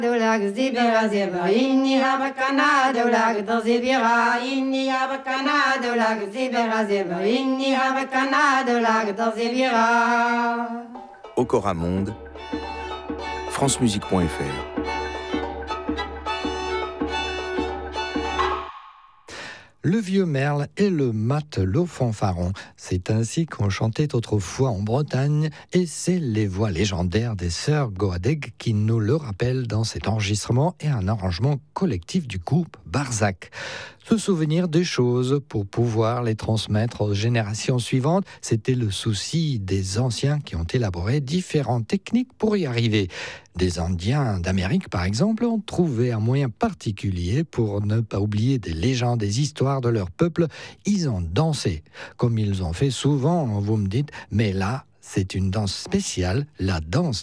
Doulag zibira zibra inni habakana doulag zibira inni habakana doulag zibira zibra inni habakana doulag zibira. Okora Monde, francemusique.fr. Le vieux merle et le matelot fanfaron, c'est ainsi qu'on chantait autrefois en Bretagne, et c'est les voix légendaires des sœurs Goadeg qui nous le rappellent dans cet enregistrement et un arrangement collectif du groupe Barzac. Se souvenir des choses pour pouvoir les transmettre aux générations suivantes, c'était le souci des anciens qui ont élaboré différentes techniques pour y arriver. Des Indiens d'Amérique, par exemple, ont trouvé un moyen particulier pour ne pas oublier des légendes, des histoires de leur peuple. Ils ont dansé, comme ils ont fait souvent, vous me dites, mais là, c'est une danse spéciale, la danse